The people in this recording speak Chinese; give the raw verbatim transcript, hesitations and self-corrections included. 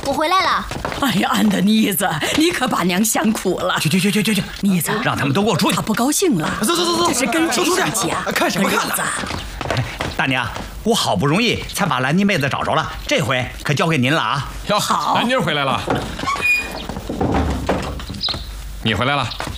我回来了。 哎呀，俺的妮子，你可把娘想苦了。 去去去去去去， 妮子， 让他们都给我出去。 他不高兴了。 走走走走， 这是跟谁生气啊？ 看什么看呢？大娘，我好不容易才把兰妮妹子找着了，这回可交给您了啊！ 哟， 好， 兰妮回来了。你回来了，